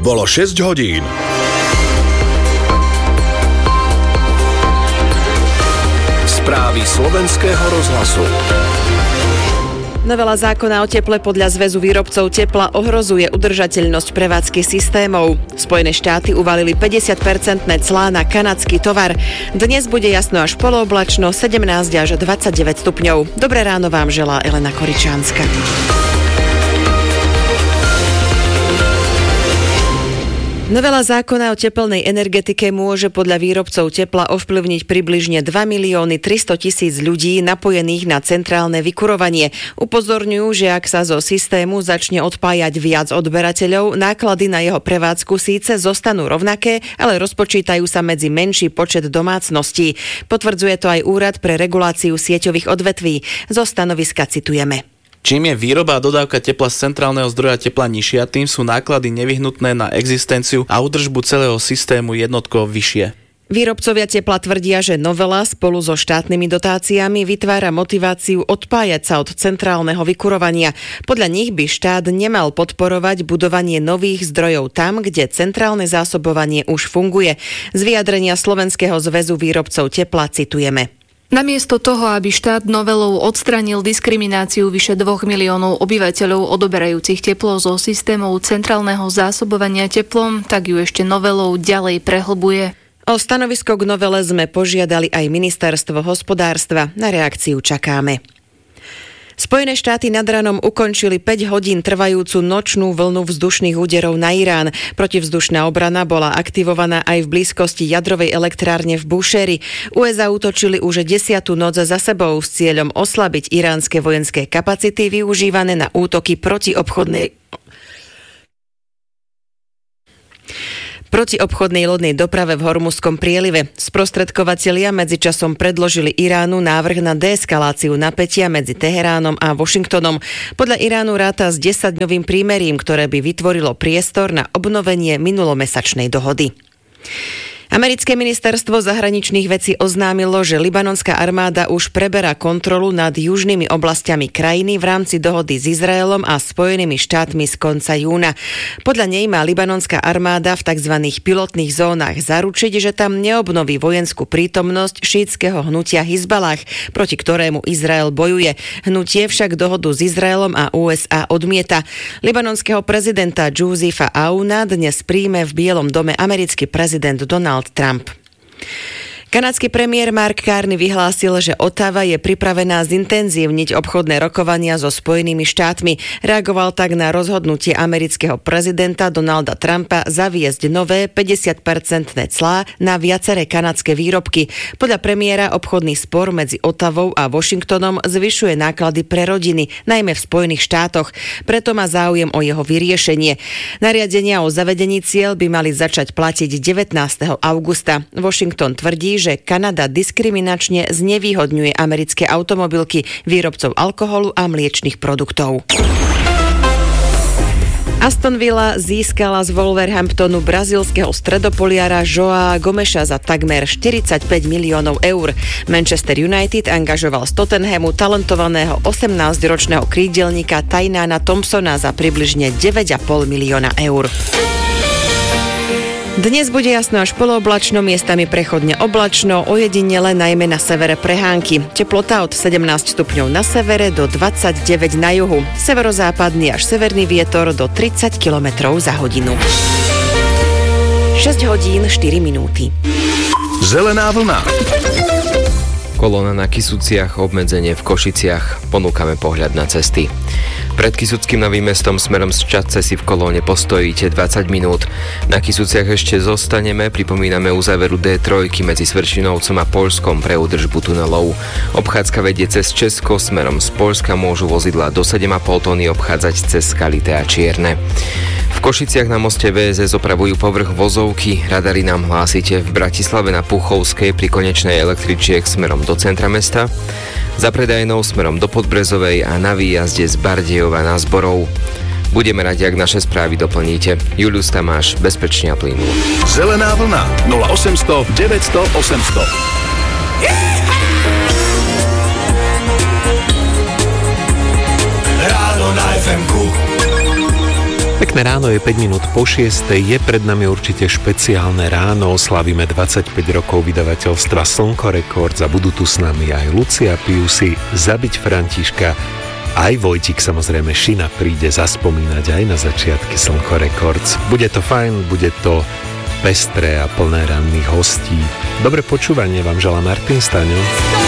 Bolo 6 hodín. Správy Slovenského rozhlasu. Novela zákona o teple podľa Zväzu výrobcov tepla ohrozuje udržateľnosť prevádzky systémov. Spojené štáty uvalili 50% clá na kanadský tovar. Dnes bude jasno až polooblačno, 17 až 29 stupňov. Dobré ráno vám želá Elena Koričánska. Novela zákona o tepelnej energetike môže podľa výrobcov tepla ovplyvniť približne 2 300 000 ľudí napojených na centrálne vykurovanie. Upozorňujú, že ak sa zo systému začne odpájať viac odberateľov, náklady na jeho prevádzku síce zostanú rovnaké, ale rozpočítajú sa medzi menší počet domácností. Potvrdzuje to aj Úrad pre reguláciu sieťových odvetví. Zo stanoviska citujeme. Čím je výroba a dodávka tepla z centrálneho zdroja tepla nižšia, tým sú náklady nevyhnutné na existenciu a údržbu celého systému jednotkovo vyššie. Výrobcovia tepla tvrdia, že novela spolu so štátnymi dotáciami vytvára motiváciu odpájať sa od centrálneho vykurovania. Podľa nich by štát nemal podporovať budovanie nových zdrojov tam, kde centrálne zásobovanie už funguje. Z vyjadrenia Slovenského zväzu výrobcov tepla citujeme. Namiesto toho, aby štát novelou odstránil diskrimináciu vyše 2 miliónov obyvateľov odoberajúcich teplo zo systémov centrálneho zásobovania teplom, tak ju ešte novelou ďalej prehlbuje. O stanovisko k novele sme požiadali aj Ministerstvo hospodárstva. Na reakciu čakáme. Spojené štáty nad ranom ukončili 5 hodín trvajúcu nočnú vlnu vzdušných úderov na Irán. Protivzdušná obrana bola aktivovaná aj v blízkosti jadrovej elektrárne v Búšehri. USA útočili už 10. noc za sebou s cieľom oslabiť iránske vojenské kapacity využívané na útoky proti obchodnej lodnej doprave v Hormuzskom prielive. Sprostredkovatelia medzičasom predložili Iránu návrh na deeskaláciu napätia medzi Teheránom a Washingtonom. Podľa Iránu ráta s 10-dňovým prímerím, ktoré by vytvorilo priestor na obnovenie minulomesačnej dohody. Americké ministerstvo zahraničných vecí oznámilo, že libanonská armáda už preberá kontrolu nad južnými oblastiami krajiny v rámci dohody s Izraelom a Spojenými štátmi z konca júna. Podľa nej má libanonská armáda v tzv. Pilotných zónach zaručiť, že tam neobnoví vojenskú prítomnosť šítskeho hnutia Hizbalah, proti ktorému Izrael bojuje. Hnutie však dohodu s Izraelom a USA odmieta. Libanonského prezidenta Josifa Aouna dnes príjme v Bielom dome americký prezident Donald Trump. Kanadský premiér Mark Carney vyhlásil, že Ottawa je pripravená zintenzívniť obchodné rokovania so Spojenými štátmi. Reagoval tak na rozhodnutie amerického prezidenta Donalda Trumpa zaviesť nové 50% clá na viaceré kanadské výrobky. Podľa premiéra obchodný spor medzi Ottawou a Washingtonom zvyšuje náklady pre rodiny, najmä v Spojených štátoch. Preto má záujem o jeho vyriešenie. Nariadenia o zavedení ciel by mali začať platiť 19. augusta. Washington tvrdí, že Kanada diskriminačne znevýhodňuje americké automobilky, výrobcov alkoholu a mliečnych produktov. Aston Villa získala z Wolverhamptonu brazílskeho stredopoliara Joaa Gomeša za takmer 45 miliónov eur. Manchester United angažoval z Tottenhamu talentovaného 18-ročného krídelníka Tainána Thompsona za približne 9,5 milióna eur. Dnes bude jasno až polooblačno, miestami prechodne oblačno, ojedinele najmä na severe prehánky. Teplota od 17 stupňov na severe do 29 na juhu. Severozápadný až severný vietor do 30 km za hodinu. 6 hodín 4 minúty. Zelená vlna. Kolóna na Kysuciach, obmedzenie v Košiciach. Ponúkame pohľad na cesty. Pred Kysuckým Novým Mestom smerom z Čadce si v kolóne postojíte 20 minút. Na Kysuciach ešte zostaneme, pripomíname uzáveru D3 medzi Svrčinovcom a Poľskom pre údržbu tunelov. Obchádzka vedie cez Česko, smerom z Poľska môžu vozidlá do 7,5 tony obchádzať cez Skalité a Čierne. V Košiciach na moste VSS opravujú povrch vozovky. Radary nám hlásite v Bratislave na Puchovskej pri konečnej električiek smerom do centra mesta. Za Predajnou smerom do Podbrezovej a na výjazde z Bardejova na Zborov. Budeme radi, ak naše správy doplníte. Julius Tamáš, bezpečne a plynulo. Zelená vlna 0800 900 800. Ráno na FM-ku. Pekné ráno, je 5 minút po 6. Je pred nami určite špeciálne ráno. Slavíme 25 rokov vydavateľstva Slnko Records a budú tu s nami aj Lucia Piusi, Zabiť Františka, aj Vojtík, samozrejme Šina príde zaspomínať aj na začiatky Slnko Records. Bude to fajn, bude to pestré a plné ranných hostí. Dobre počúvanie vám želá Martin Staňo.